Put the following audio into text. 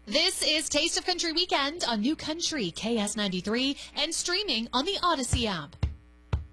This is Taste of Country Weekend on New Country KS93 and streaming on the Odyssey app.